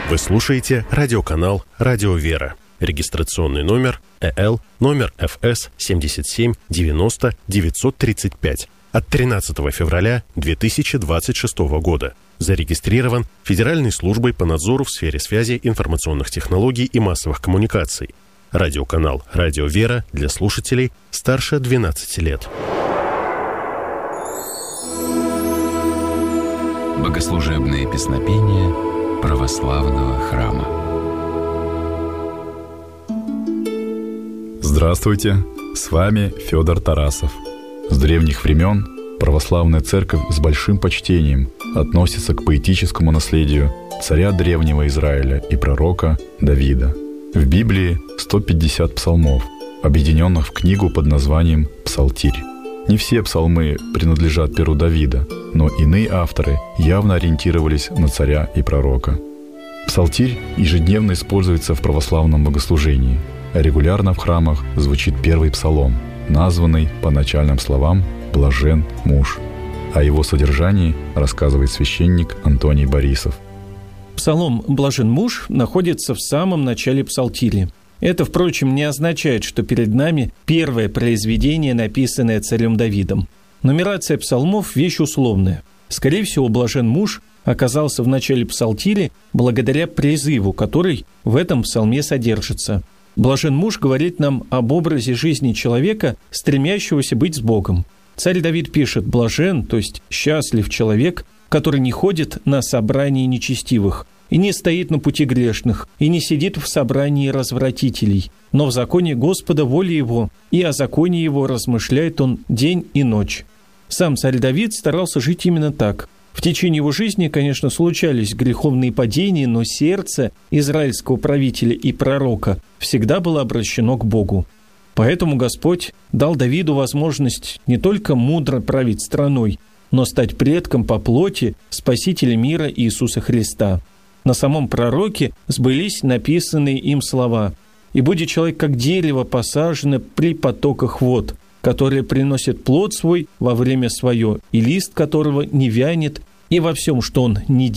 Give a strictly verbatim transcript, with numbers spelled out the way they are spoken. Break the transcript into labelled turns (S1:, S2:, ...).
S1: Вы слушаете радиоканал «Радио Вера». Регистрационный номер э эл, номер эф эс семьдесят семь девяносто девятьсот тридцать пять от тринадцатого февраля две тысячи двадцать шестого года. Зарегистрирован Федеральной службой по надзору в сфере связи, информационных технологий и массовых коммуникаций. Радиоканал «Радио Вера» для слушателей старше двенадцати лет.
S2: Богослужебные песнопения православного храма.
S3: Здравствуйте, с вами Федор Тарасов. С древних времен православная церковь с большим почтением относится к поэтическому наследию царя древнего Израиля и пророка Давида. В Библии сто пятьдесят псалмов, объединенных в книгу под названием «Псалтирь». Не все псалмы принадлежат перу Давида, но иные авторы явно ориентировались на царя и пророка. Псалтирь ежедневно используется в православном богослужении. Регулярно в храмах звучит первый псалом, названный по начальным словам «Блажен муж». О его содержании рассказывает священник Антоний Борисов.
S4: Псалом «Блажен муж» находится в самом начале псалтири. Это, впрочем, не означает, что перед нами первое произведение, написанное царем Давидом. Нумерация псалмов – вещь условная. Скорее всего, «Блажен муж» оказался в начале псалтири благодаря призыву, который в этом псалме содержится. «Блажен муж» говорит нам об образе жизни человека, стремящегося быть с Богом. Царь Давид пишет «блажен», то есть «счастлив человек, который не ходит на собрании нечестивых, и не стоит на пути грешных, и не сидит в собрании развратителей, но в законе Господа воля его, и о законе его размышляет он день и ночь». Сам царь Давид старался жить именно так. В течение его жизни, конечно, случались греховные падения, но сердце израильского правителя и пророка всегда было обращено к Богу. Поэтому Господь дал Давиду возможность не только мудро править страной, но стать предком по плоти Спасителя мира Иисуса Христа. На самом пророке сбылись написанные им слова: «И будет человек, как дерево, посаженное при потоках вод, которое приносит плод свой во время свое, и лист которого не вянет, и во всем, что он не